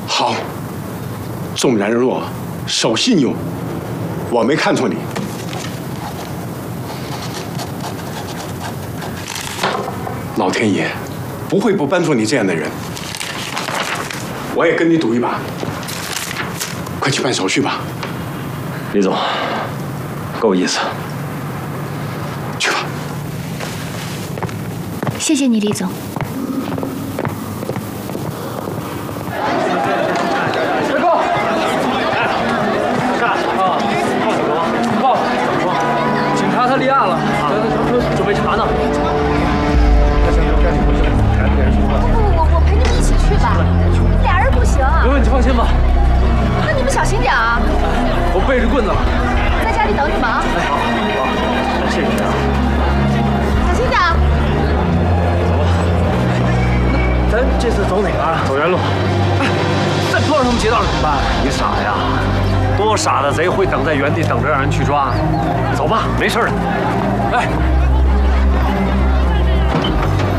好，纵然弱，守信用，我没看错你。老天爷不会不颁出你这样的人。我也跟你赌一把，快去办手续吧。 李总，够意思。 去吧。 谢谢你，李总。 他立案了，准备查呢。 我陪你们一起去吧，俩人不行。 没问题，放心吧。 那你们小心点啊！ 我背着棍子了， 在家里等你们啊。 哎，好，谢谢你啊。 小心点。 咱这次走哪个啊？走原路。哎，再碰上他们劫道了怎么办？你傻呀？ 多傻的贼会等在原地等着让人去抓？走吧，没事的。